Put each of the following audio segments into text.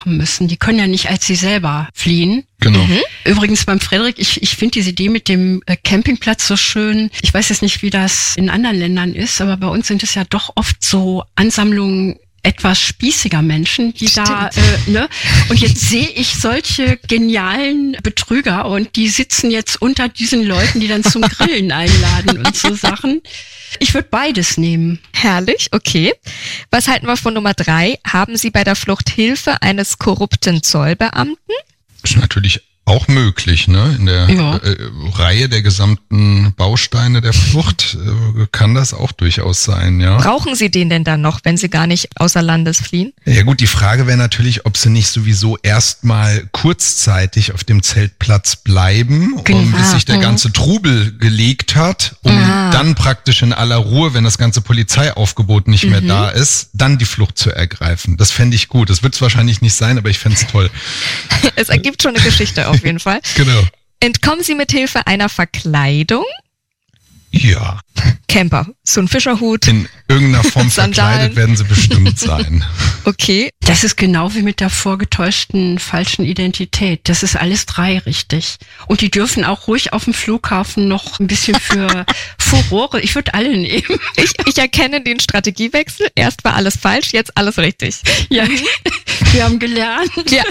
müssen. Die können ja nicht als sie selber fliehen. Genau. Übrigens beim Frederik, ich finde diese Idee mit dem Campingplatz so schön. Ich weiß jetzt nicht, wie das in anderen Ländern ist, aber bei uns sind es ja doch oft so Ansammlungen etwas spießiger Menschen, die da, Und jetzt sehe ich solche genialen Betrüger und die sitzen jetzt unter diesen Leuten, die dann zum Grillen einladen und so Sachen. Ich würde beides nehmen. Herrlich, okay. Was halten wir von Nummer 3? Haben Sie bei der Flucht Hilfe eines korrupten Zollbeamten? Ist natürlich auch möglich, ne? In der Reihe der gesamten Bausteine der Flucht kann das auch durchaus sein, ja. Brauchen Sie den denn dann noch, wenn Sie gar nicht außer Landes fliehen? Ja gut, die Frage wäre natürlich, ob Sie nicht sowieso erstmal kurzzeitig auf dem Zeltplatz bleiben, bis sich der ganze Trubel gelegt hat, um dann praktisch in aller Ruhe, wenn das ganze Polizeiaufgebot nicht mehr da ist, dann die Flucht zu ergreifen. Das fände ich gut. Das wird es wahrscheinlich nicht sein, aber ich fände es toll. Es ergibt schon eine Geschichte auf jeden Fall. Genau. Entkommen Sie mit Hilfe einer Verkleidung? Ja. Camper, so ein Fischerhut. In irgendeiner Form verkleidet werden sie bestimmt sein. Okay. Das ist genau wie mit der vorgetäuschten falschen Identität. Das ist alles 3 richtig. Und die dürfen auch ruhig auf dem Flughafen noch ein bisschen für Furore. Ich würde alle nehmen. Ich erkenne den Strategiewechsel. Erst war alles falsch, jetzt alles richtig. Ja, wir haben gelernt. Ja.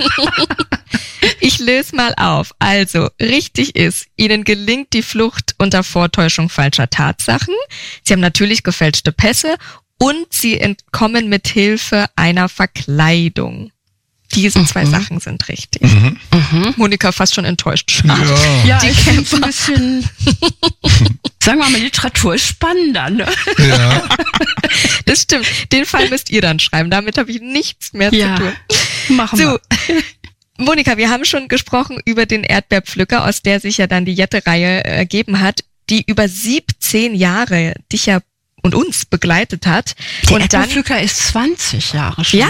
Ich löse mal auf. Also, richtig ist, Ihnen gelingt die Flucht unter Vortäuschung falscher Tatsachen. Sie haben natürlich gefälschte Pässe und Sie entkommen mit Hilfe einer Verkleidung. Diese 2 Sachen sind richtig. Monika fast schon enttäuscht. Schade. Ja, ich finde es ein bisschen, sagen wir mal, Literatur ist spannender, ne? Ja. Das stimmt. Den Fall müsst ihr dann schreiben. Damit habe ich nichts mehr zu tun. Machen wir. Monika, wir haben schon gesprochen über den Erdbeerpflücker, aus der sich ja dann die Jette-Reihe ergeben hat, die über 17 Jahre dich ja und uns begleitet hat. Der Erdbeerpflücker ist 20 Jahre schon.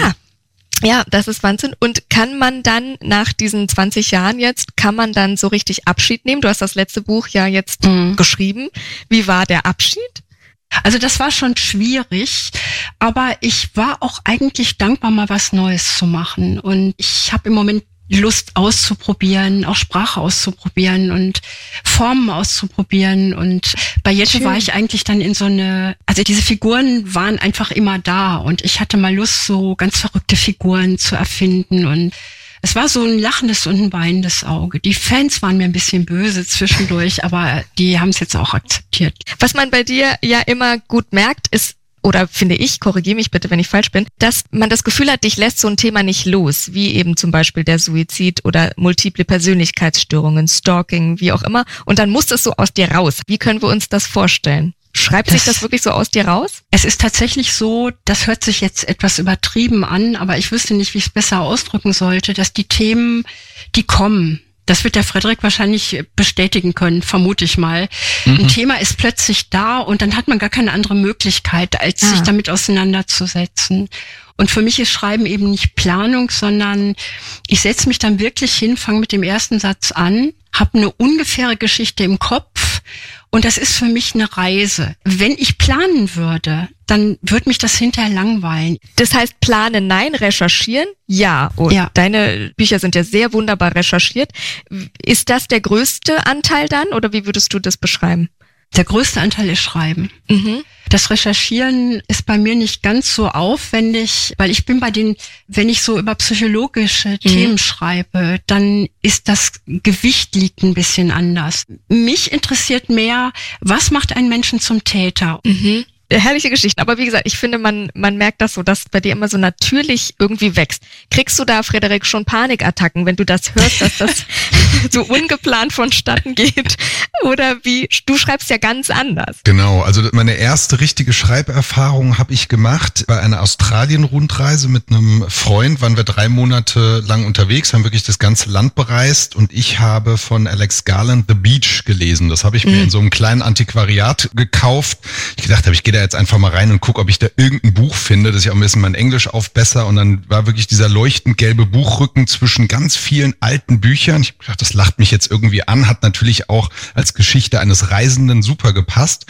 Ja, das ist Wahnsinn. Und kann man dann nach diesen 20 Jahren jetzt, kann man dann so richtig Abschied nehmen? Du hast das letzte Buch ja jetzt geschrieben. Wie war der Abschied? Also das war schon schwierig, aber ich war auch eigentlich dankbar, mal was Neues zu machen. Und ich habe im Moment Lust auszuprobieren, auch Sprache auszuprobieren und Formen auszuprobieren. Und bei Jette war ich eigentlich dann in so eine, also diese Figuren waren einfach immer da und ich hatte mal Lust, so ganz verrückte Figuren zu erfinden. Und es war so ein lachendes und ein weinendes Auge. Die Fans waren mir ein bisschen böse zwischendurch, aber die haben es jetzt auch akzeptiert. Was man bei dir ja immer gut merkt, ist, oder finde ich, korrigiere mich bitte, wenn ich falsch bin, dass man das Gefühl hat, dich lässt so ein Thema nicht los, wie eben zum Beispiel der Suizid oder multiple Persönlichkeitsstörungen, Stalking, wie auch immer. Und dann muss das so aus dir raus. Wie können wir uns das vorstellen? Schreibt sich das wirklich so aus dir raus? Es ist tatsächlich so, das hört sich jetzt etwas übertrieben an, aber ich wüsste nicht, wie ich es besser ausdrücken sollte, dass die Themen, die kommen, das wird der Frederik wahrscheinlich bestätigen können, vermute ich mal. Ein Thema ist plötzlich da und dann hat man gar keine andere Möglichkeit, als sich damit auseinanderzusetzen. Und für mich ist Schreiben eben nicht Planung, sondern ich setze mich dann wirklich hin, fange mit dem ersten Satz an, habe eine ungefähre Geschichte im Kopf und das ist für mich eine Reise. Wenn ich planen würde, dann würde mich das hinterher langweilen. Das heißt, planen nein, recherchieren ja. Und deine Bücher sind ja sehr wunderbar recherchiert. Ist das der größte Anteil dann oder wie würdest du das beschreiben? Der größte Anteil ist Schreiben. Das Recherchieren ist bei mir nicht ganz so aufwendig, weil ich bin bei den, wenn ich so über psychologische Themen schreibe, dann ist das Gewicht liegt ein bisschen anders. Mich interessiert mehr, was macht einen Menschen zum Täter? Herrliche Geschichten, aber wie gesagt, ich finde, man merkt das so, dass bei dir immer so natürlich irgendwie wächst. Kriegst du da, Frederik, schon Panikattacken, wenn du das hörst, dass das so ungeplant vonstatten geht? Oder wie, du schreibst ja ganz anders. Genau, also meine erste richtige Schreiberfahrung habe ich gemacht bei einer Australien-Rundreise mit einem Freund, waren wir 3 Monate lang unterwegs, haben wirklich das ganze Land bereist und ich habe von Alex Garland The Beach gelesen. Das habe ich mir in so einem kleinen Antiquariat gekauft. Ich gedacht habe, ich gehe da jetzt einfach mal rein und gucke, ob ich da irgendein Buch finde, dass ich auch ein bisschen mein Englisch aufbessere. Und dann war wirklich dieser leuchtend gelbe Buchrücken zwischen ganz vielen alten Büchern. Ich dachte, das lacht mich jetzt irgendwie an, hat natürlich auch als Geschichte eines Reisenden super gepasst.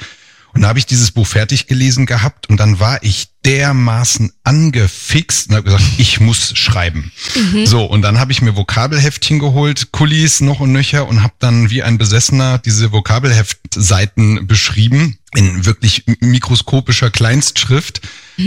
Und da habe ich dieses Buch fertig gelesen gehabt und dann war ich dermaßen angefixt und habe gesagt, ich muss schreiben. So, und dann habe ich mir Vokabelheftchen geholt, Kulis noch und nöcher und habe dann wie ein Besessener diese Vokabelheftseiten beschrieben in wirklich mikroskopischer Kleinstschrift.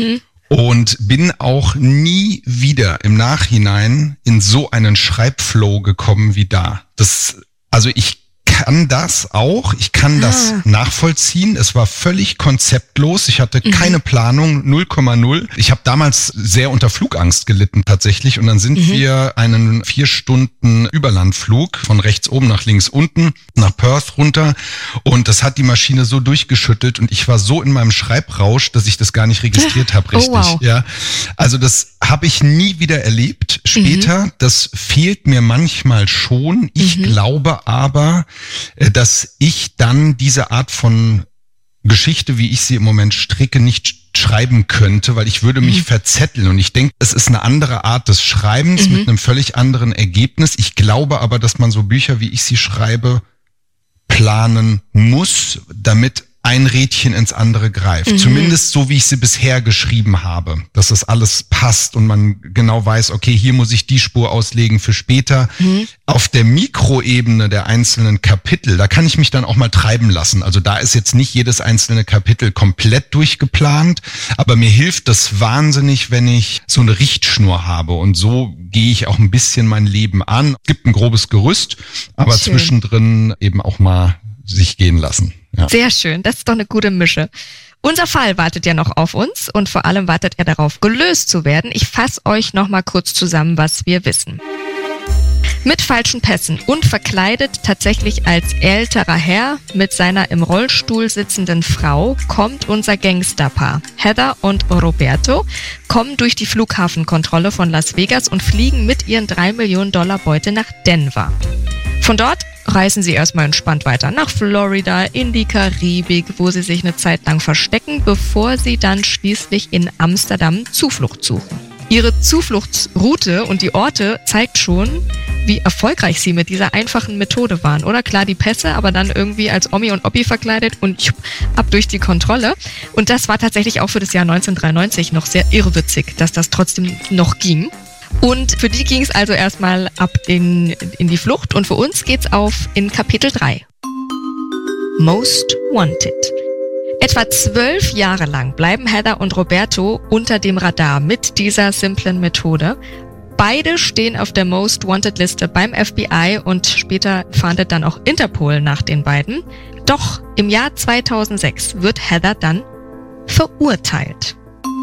Und bin auch nie wieder im Nachhinein in so einen Schreibflow gekommen wie da. Also ich kann das auch, ich kann das nachvollziehen. Es war völlig konzeptlos. Ich hatte keine Planung, 0,0. Ich habe damals sehr unter Flugangst gelitten tatsächlich. Und dann sind wir einen 4 Stunden Überlandflug von rechts oben nach links unten nach Perth runter. Und das hat die Maschine so durchgeschüttelt und ich war so in meinem Schreibrausch, dass ich das gar nicht registriert habe, richtig. Oh, wow. Ja, also das habe ich nie wieder erlebt später. Das fehlt mir manchmal schon. Ich glaube aber, dass ich dann diese Art von Geschichte, wie ich sie im Moment stricke, nicht schreiben könnte, weil ich würde mich verzetteln. Und ich denke, es ist eine andere Art des Schreibens mit einem völlig anderen Ergebnis. Ich glaube aber, dass man so Bücher, wie ich sie schreibe, planen muss, damit ein Rädchen ins andere greift. Zumindest so, wie ich sie bisher geschrieben habe. Dass das alles passt und man genau weiß, okay, hier muss ich die Spur auslegen für später. Auf der Mikroebene der einzelnen Kapitel, da kann ich mich dann auch mal treiben lassen. Also da ist jetzt nicht jedes einzelne Kapitel komplett durchgeplant, aber mir hilft das wahnsinnig, wenn ich so eine Richtschnur habe. Und so gehe ich auch ein bisschen mein Leben an. Es gibt ein grobes Gerüst, aber zwischendrin eben auch mal sich gehen lassen. Ja. Sehr schön, das ist doch eine gute Mische. Unser Fall wartet ja noch auf uns und vor allem wartet er darauf, gelöst zu werden. Ich fasse euch noch mal kurz zusammen, was wir wissen. Mit falschen Pässen und verkleidet tatsächlich als älterer Herr mit seiner im Rollstuhl sitzenden Frau kommt unser Gangsterpaar. Heather und Roberto kommen durch die Flughafenkontrolle von Las Vegas und fliegen mit ihren $3 Millionen Beute nach Denver. Von dort reisen sie erstmal entspannt weiter nach Florida, in die Karibik, wo sie sich eine Zeit lang verstecken, bevor sie dann schließlich in Amsterdam Zuflucht suchen. Ihre Zufluchtsroute und die Orte zeigt schon, wie erfolgreich sie mit dieser einfachen Methode waren. Oder klar, die Pässe, aber dann irgendwie als Omi und Oppi verkleidet und ab durch die Kontrolle. Und das war tatsächlich auch für das Jahr 1993 noch sehr irrwitzig, dass das trotzdem noch ging. Und für die ging es also erstmal ab in die Flucht und für uns geht's auf in Kapitel 3. Most Wanted. Etwa 12 Jahre lang bleiben Heather und Roberto unter dem Radar mit dieser simplen Methode. Beide stehen auf der Most Wanted Liste beim FBI und später fahndet dann auch Interpol nach den beiden. Doch im Jahr 2006 wird Heather dann verurteilt.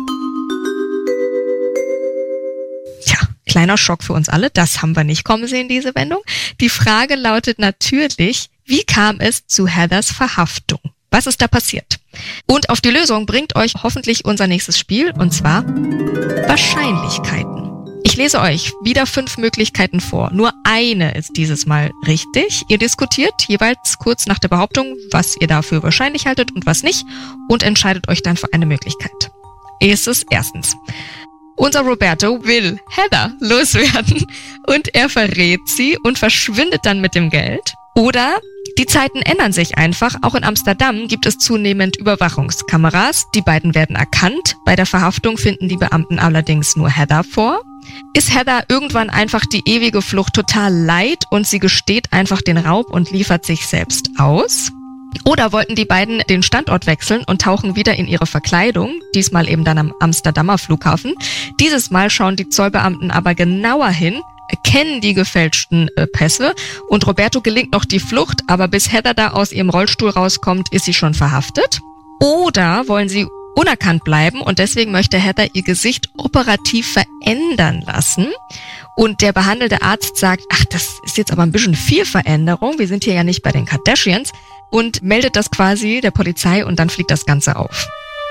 Tja, kleiner Schock für uns alle, das haben wir nicht kommen sehen, diese Wendung. Die Frage lautet natürlich, wie kam es zu Heathers Verhaftung? Was ist da passiert? Und auf die Lösung bringt euch hoffentlich unser nächstes Spiel, und zwar Wahrscheinlichkeiten. Ich lese euch wieder 5 Möglichkeiten vor. Nur eine ist dieses Mal richtig. Ihr diskutiert jeweils kurz nach der Behauptung, was ihr dafür wahrscheinlich haltet und was nicht, und entscheidet euch dann für eine Möglichkeit. Erstens. Unser Roberto will Heather loswerden und er verrät sie und verschwindet dann mit dem Geld. Oder die Zeiten ändern sich einfach. Auch in Amsterdam gibt es zunehmend Überwachungskameras. Die beiden werden erkannt. Bei der Verhaftung finden die Beamten allerdings nur Heather vor. Ist Heather irgendwann einfach die ewige Flucht total leid und sie gesteht einfach den Raub und liefert sich selbst aus? Oder wollten die beiden den Standort wechseln und tauchen wieder in ihre Verkleidung, diesmal eben dann am Amsterdamer Flughafen. Dieses Mal schauen die Zollbeamten aber genauer hin, erkennen die gefälschten Pässe und Roberto gelingt noch die Flucht, aber bis Heather da aus ihrem Rollstuhl rauskommt, ist sie schon verhaftet. Oder wollen sie unerkannt bleiben und deswegen möchte Heather ihr Gesicht operativ verändern lassen. Und der behandelte Arzt sagt, ach, das ist jetzt aber ein bisschen viel Veränderung, wir sind hier ja nicht bei den Kardashians, und meldet das quasi der Polizei und dann fliegt das Ganze auf.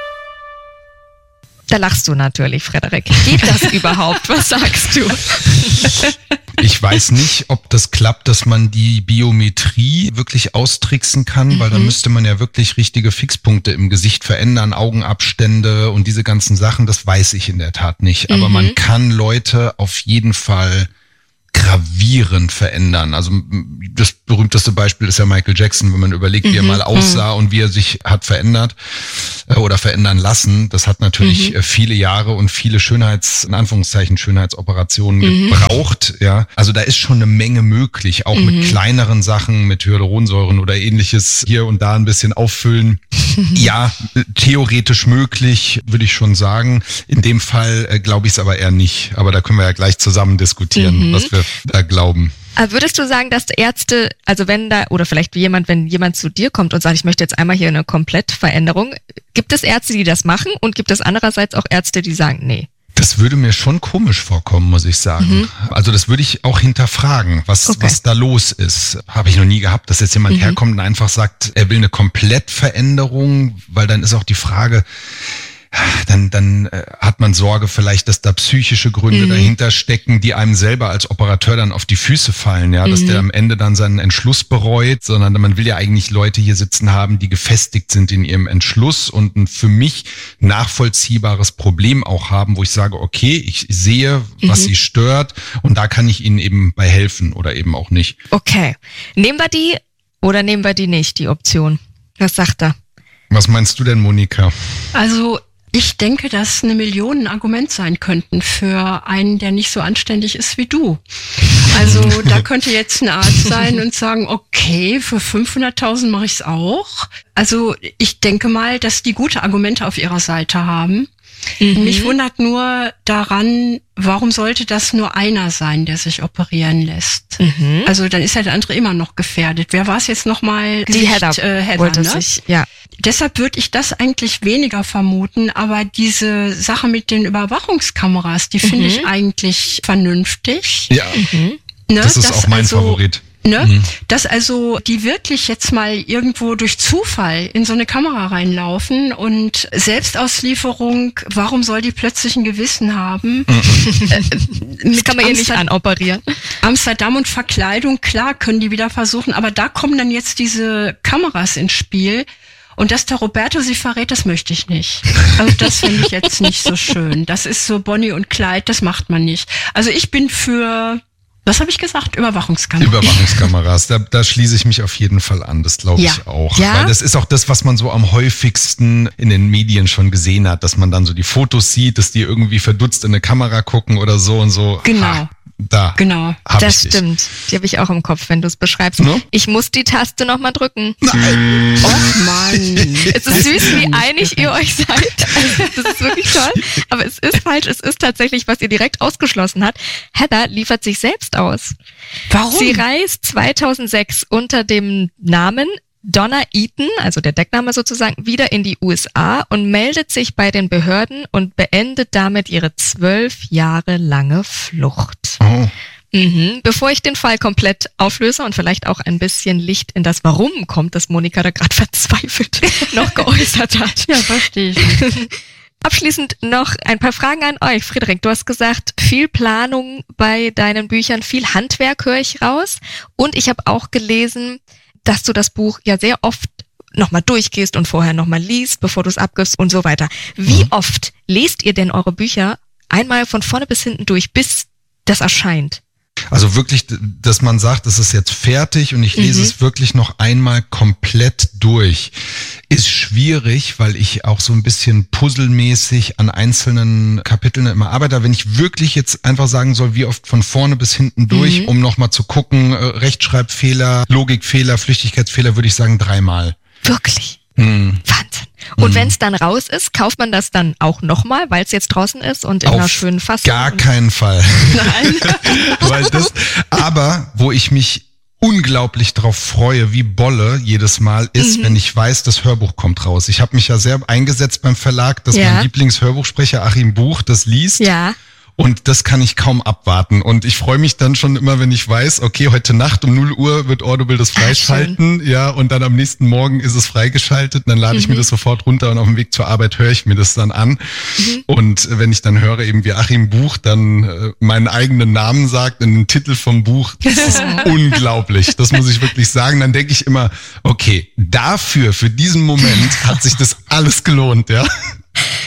Da lachst du natürlich, Frederik. Geht das überhaupt? Was sagst du? Ich weiß nicht, ob das klappt, dass man die Biometrie wirklich austricksen kann, weil da müsste man ja wirklich richtige Fixpunkte im Gesicht verändern, Augenabstände und diese ganzen Sachen, das weiß ich in der Tat nicht. Aber man kann Leute auf jeden Fall gravierend verändern. Also das berühmteste Beispiel ist ja Michael Jackson, wenn man überlegt, wie er mal aussah und wie er sich hat verändert oder verändern lassen. Das hat natürlich viele Jahre und viele in Anführungszeichen Schönheitsoperationen gebraucht. Ja, also da ist schon eine Menge möglich, auch mit kleineren Sachen, mit Hyaluronsäuren oder ähnliches hier und da ein bisschen auffüllen. Ja, theoretisch möglich, würde ich schon sagen. In dem Fall glaube ich es aber eher nicht. Aber da können wir ja gleich zusammen diskutieren, was wir da glauben. Würdest du sagen, dass Ärzte, also wenn jemand zu dir kommt und sagt, ich möchte jetzt einmal hier eine Komplettveränderung, gibt es Ärzte, die das machen und gibt es andererseits auch Ärzte, die sagen, nee? Das würde mir schon komisch vorkommen, muss ich sagen. Also das würde ich auch hinterfragen, was da los ist. Habe ich noch nie gehabt, dass jetzt jemand herkommt und einfach sagt, er will eine Komplettveränderung, weil dann ist auch die Frage, dann hat man Sorge vielleicht, dass da psychische Gründe dahinter stecken, die einem selber als Operateur dann auf die Füße fallen, ja, dass der am Ende dann seinen Entschluss bereut, sondern man will ja eigentlich Leute hier sitzen haben, die gefestigt sind in ihrem Entschluss und ein für mich nachvollziehbares Problem auch haben, wo ich sage, okay, ich sehe, was sie stört und da kann ich ihnen eben bei helfen oder eben auch nicht. Okay. Nehmen wir die oder nehmen wir die nicht, die Option? Was sagt er? Was meinst du denn, Monika? Also ich denke, dass 1 Million ein Argument sein könnten für einen, der nicht so anständig ist wie du. Also da könnte jetzt ein Arzt sein und sagen, okay, für 500.000 mache ich es auch. Also ich denke mal, dass die gute Argumente auf ihrer Seite haben. Mich wundert nur daran, warum sollte das nur einer sein, der sich operieren lässt? Also dann ist ja der andere immer noch gefährdet. Wer war es jetzt nochmal? Die Heather wollte ne? sich, ja. Deshalb würde ich das eigentlich weniger vermuten, aber diese Sache mit den Überwachungskameras, die finde ich eigentlich vernünftig. Ja, Ne? das ist auch mein Favorit. Ne? Dass also die wirklich jetzt mal irgendwo durch Zufall in so eine Kamera reinlaufen und Selbstauslieferung, warum soll die plötzlich ein Gewissen haben? Das kann man ja nicht anoperieren. Amsterdam und Verkleidung, klar, können die wieder versuchen, aber da kommen dann jetzt diese Kameras ins Spiel. Und dass der Roberto sie verrät, das möchte ich nicht. Also das finde ich jetzt nicht so schön. Das ist so Bonnie und Clyde, das macht man nicht. Also ich bin für, was habe ich gesagt? Überwachungskameras, da schließe ich mich auf jeden Fall an, das glaube ich auch. Ja? Weil das ist auch das, was man so am häufigsten in den Medien schon gesehen hat, dass man dann so die Fotos sieht, dass die irgendwie verdutzt in eine Kamera gucken oder so und so. Genau. Genau. Das stimmt. Die habe ich auch im Kopf, wenn du es beschreibst. No? Ich muss die Taste nochmal drücken. Nein. Oh Mann. Es ist süß, wie einig ihr euch seid. Das ist wirklich toll. Aber es ist falsch. Es ist tatsächlich, was ihr direkt ausgeschlossen habt. Heather liefert sich selbst aus. Warum? Sie reist 2006 unter dem Namen Donna Eaton, also der Deckname sozusagen, wieder in die USA und meldet sich bei den Behörden und beendet damit ihre 12 Jahre lange Flucht. Oh. Bevor ich den Fall komplett auflöse und vielleicht auch ein bisschen Licht in das Warum kommt, das Monika da gerade verzweifelt noch geäußert hat. Ja, verstehe ich. Abschließend noch ein paar Fragen an euch. Friederik, du hast gesagt, viel Planung bei deinen Büchern, viel Handwerk höre ich raus. Und ich habe auch gelesen, dass du das Buch ja sehr oft nochmal durchgehst und vorher nochmal liest, bevor du es abgibst und so weiter. Wie oft lest ihr denn eure Bücher einmal von vorne bis hinten durch, bis das erscheint? Also wirklich, dass man sagt, es ist jetzt fertig und ich lese es wirklich noch einmal komplett durch, ist schwierig, weil ich auch so ein bisschen puzzelmäßig an einzelnen Kapiteln immer arbeite. Wenn ich wirklich jetzt einfach sagen soll, wie oft von vorne bis hinten durch, um nochmal zu gucken, Rechtschreibfehler, Logikfehler, Flüchtigkeitsfehler, würde ich sagen 3-mal. Wirklich? Wahnsinn. Und wenn es dann raus ist, kauft man das dann auch nochmal, weil es jetzt draußen ist und in einer schönen Fassung? Gar keinen Fall. Nein. Aber wo ich mich unglaublich drauf freue, wie Bolle jedes Mal ist, wenn ich weiß, das Hörbuch kommt raus. Ich habe mich ja sehr eingesetzt beim Verlag, dass mein Lieblingshörbuchsprecher Achim Buch das liest. Ja. Und das kann ich kaum abwarten. Und ich freue mich dann schon immer, wenn ich weiß, okay, heute Nacht um 0 Uhr wird Audible das freischalten. Ja, und dann am nächsten Morgen ist es freigeschaltet. Dann lade ich mir das sofort runter und auf dem Weg zur Arbeit höre ich mir das dann an. Und wenn ich dann höre, eben wie Achim Buch dann meinen eigenen Namen sagt in den Titel vom Buch, das ist unglaublich. Das muss ich wirklich sagen. Dann denke ich immer, okay, für diesen Moment hat sich das alles gelohnt, ja.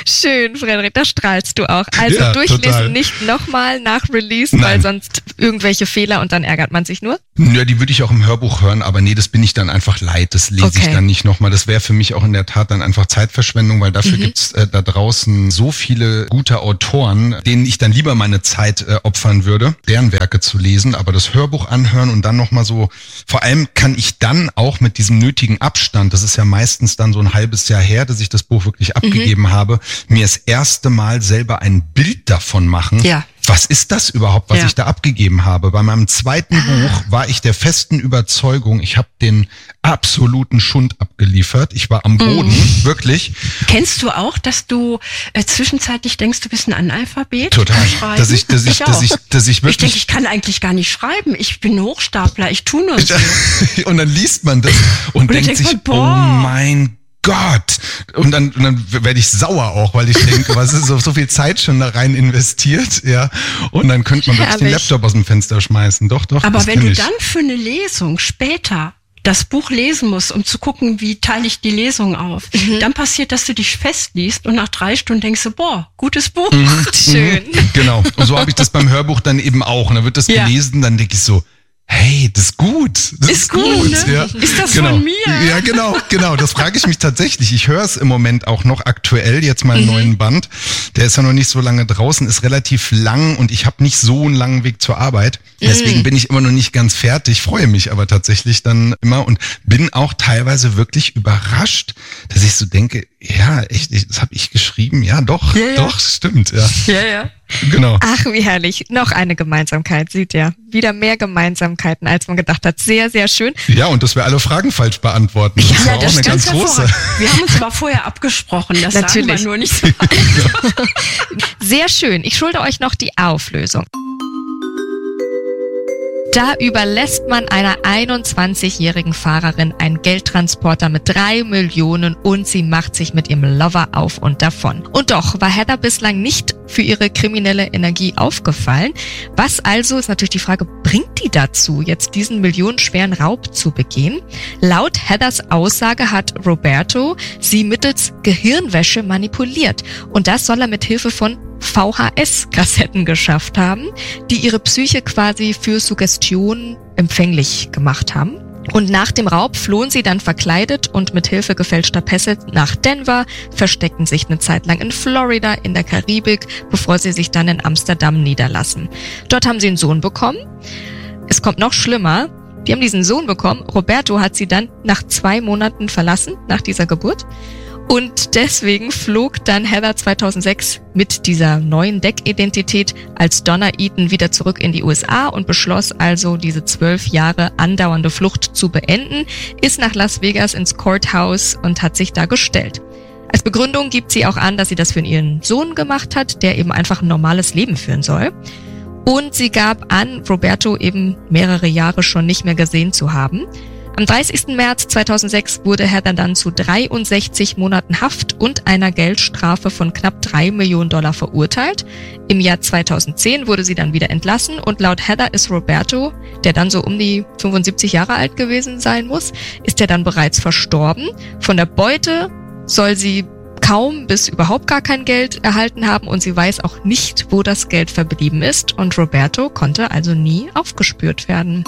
Schön, Frederik, da strahlst du auch. Also Ja, durchlesen, total. nicht nochmal nach Release, weil Nein. sonst irgendwelche Fehler und dann ärgert man sich nur. Ja, die würde ich auch im Hörbuch hören, aber nee, das bin ich dann einfach leid. Das lese ich Okay. dann nicht nochmal. Das wäre für mich auch in der Tat dann einfach Zeitverschwendung, weil dafür gibt's da draußen so viele gute Autoren, denen ich dann lieber meine Zeit opfern würde, deren Werke zu lesen, aber das Hörbuch anhören und dann nochmal so, vor allem kann ich dann auch mit diesem nötigen Abstand, das ist ja meistens dann so ein halbes Jahr her, dass ich das Buch wirklich abgegeben habe, mir das erste Mal selber ein Bild davon machen. Ja. Was ist das überhaupt, was Ja. ich da abgegeben habe? Bei meinem zweiten Buch war ich der festen Überzeugung, ich habe den absoluten Schund abgeliefert. Ich war am Boden, wirklich. Kennst du auch, dass du zwischenzeitlich denkst, du bist ein Analphabet? Total. beim Schreiben? Dass ich auch. wirklich. Ich denke, ich kann eigentlich gar nicht schreiben. Ich bin Hochstapler, ich tue nur so. Und dann liest man das und dann denkt denkt sich, man, oh boah. mein Gott. Und dann werde ich sauer auch, weil ich denke, was ist so viel Zeit schon da rein investiert, ja. Und dann könnte man wirklich den Herrlich. Laptop aus dem Fenster schmeißen. Doch, Aber das wenn kenn du ich. dann für eine Lesung später das Buch lesen musst, um zu gucken, wie teile ich die Lesung auf, dann passiert, dass du dich festliest und nach 3 Stunden denkst du, boah, gutes Buch. Schön. Genau. Und so habe ich das beim Hörbuch dann eben auch. Und dann wird das Ja. gelesen, dann denke ich so, hey, das ist gut. Das Ist gut, ne? Ja. Ist das genau. von mir? Ja, genau. Das frage ich mich tatsächlich. Ich höre es im Moment auch noch aktuell, jetzt meinen neuen Band. Der ist ja noch nicht so lange draußen, ist relativ lang und ich habe nicht so einen langen Weg zur Arbeit. Deswegen bin ich immer noch nicht ganz fertig, freue mich aber tatsächlich dann immer und bin auch teilweise wirklich überrascht, dass ich so denke, ja, echt, das habe ich geschrieben. Ja, doch, Ja, ja. doch, stimmt, ja. Ja. Genau. Ach, wie herrlich. Noch eine Gemeinsamkeit, seht ihr. Wieder mehr Gemeinsamkeiten, als man gedacht hat. Sehr, sehr schön. Ja, und dass wir alle Fragen falsch beantworten. Das war auch eine ganz große. hervorragend. Wir haben uns aber vorher abgesprochen, das Natürlich. sagen wir nur nicht so. Sehr schön. Ich schulde euch noch die Auflösung. Da überlässt man einer 21-jährigen Fahrerin einen Geldtransporter mit 3 Millionen und sie macht sich mit ihrem Lover auf und davon. Und doch war Heather bislang nicht für ihre kriminelle Energie aufgefallen. Was also, ist natürlich die Frage, bringt die dazu, jetzt diesen millionenschweren Raub zu begehen? Laut Heathers Aussage hat Roberto sie mittels Gehirnwäsche manipuliert. Und das soll er mit Hilfe von VHS-Kassetten geschafft haben, die ihre Psyche quasi für Suggestion empfänglich gemacht haben. Und nach dem Raub flohen sie dann verkleidet und mit Hilfe gefälschter Pässe nach Denver, versteckten sich eine Zeit lang in Florida, in der Karibik, bevor sie sich dann in Amsterdam niederlassen. Dort haben sie einen Sohn bekommen. Es kommt noch schlimmer. Die haben diesen Sohn bekommen. Roberto hat sie dann nach 2 Monaten verlassen, nach dieser Geburt. Und deswegen flog dann Heather 2006 mit dieser neuen Deckidentität als Donna Eaton wieder zurück in die USA und beschloss also, diese 12 Jahre andauernde Flucht zu beenden, ist nach Las Vegas ins Courthouse und hat sich da gestellt. Als Begründung gibt sie auch an, dass sie das für ihren Sohn gemacht hat, der eben einfach ein normales Leben führen soll. Und sie gab an, Roberto eben mehrere Jahre schon nicht mehr gesehen zu haben. Am 30. März 2006 wurde Heather dann zu 63 Monaten Haft und einer Geldstrafe von knapp $3 Millionen verurteilt. Im Jahr 2010 wurde sie dann wieder entlassen und laut Heather ist Roberto, der dann so um die 75 Jahre alt gewesen sein muss, ist er dann bereits verstorben. Von der Beute soll sie kaum bis überhaupt gar kein Geld erhalten haben und sie weiß auch nicht, wo das Geld verblieben ist und Roberto konnte also nie aufgespürt werden.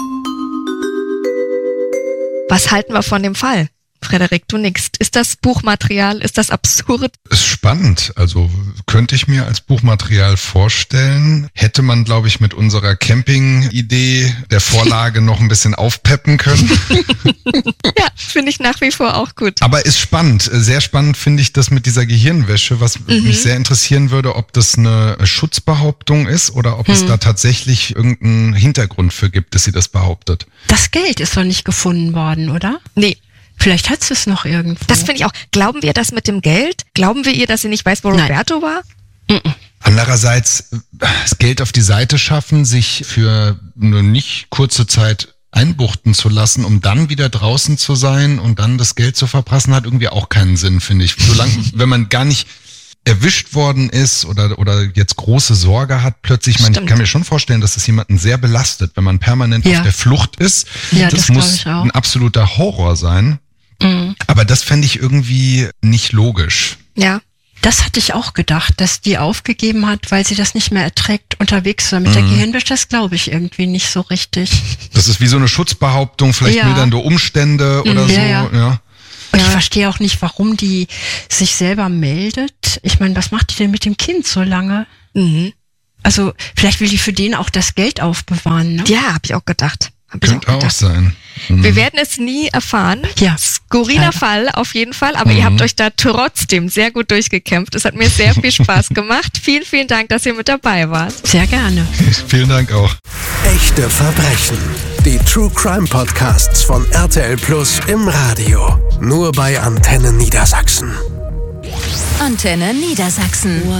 Was halten wir von dem Fall? Frederik, du nickst. Ist das Buchmaterial? Ist das absurd? Ist spannend. Also könnte ich mir als Buchmaterial vorstellen. Hätte man, glaube ich, mit unserer Camping-Idee der Vorlage noch ein bisschen aufpeppen können. Ja, finde ich nach wie vor auch gut. Aber ist spannend. Sehr spannend finde ich das mit dieser Gehirnwäsche, was mich sehr interessieren würde, ob das eine Schutzbehauptung ist oder ob es da tatsächlich irgendeinen Hintergrund für gibt, dass sie das behauptet. Das Geld ist doch nicht gefunden worden, oder? Nee, Vielleicht hat sie es noch irgendwo. das finde ich auch. Glauben wir das mit dem Geld? Glauben wir ihr, dass sie nicht weiß, wo Nein. Roberto war? Andererseits das Geld auf die Seite schaffen, sich für eine nicht kurze Zeit einbuchten zu lassen, um dann wieder draußen zu sein und dann das Geld zu verprassen, hat irgendwie auch keinen Sinn, finde ich. Solange, wenn man gar nicht erwischt worden ist oder jetzt große Sorge hat, plötzlich, ich Stimmt. kann mir schon vorstellen, dass das jemanden sehr belastet, wenn man permanent Ja. auf der Flucht ist. Ja, das das glaub muss ich auch. ein absoluter Horror sein. Aber das fände ich irgendwie nicht logisch. Ja. Das hatte ich auch gedacht, dass die aufgegeben hat, weil sie das nicht mehr erträgt, unterwegs zu sein. Mit der Gehirnwäsche, das glaube ich irgendwie nicht so richtig. Das ist wie so eine Schutzbehauptung, vielleicht mildernde Umstände oder so. Ja. Und ich verstehe auch nicht, warum die sich selber meldet. Ich meine, was macht die denn mit dem Kind so lange? Also vielleicht will die für den auch das Geld aufbewahren. Ne? Ja, habe ich auch gedacht. Könnte auch sein. Wir werden es nie erfahren. Ja. Skurriler Fall auf jeden Fall, aber ihr habt euch da trotzdem sehr gut durchgekämpft. Es hat mir sehr viel Spaß gemacht. Vielen, vielen Dank, dass ihr mit dabei wart. Sehr gerne. Vielen Dank auch. Echte Verbrechen. Die True Crime Podcasts von RTL Plus im Radio. Nur bei Antenne Niedersachsen. Antenne Niedersachsen.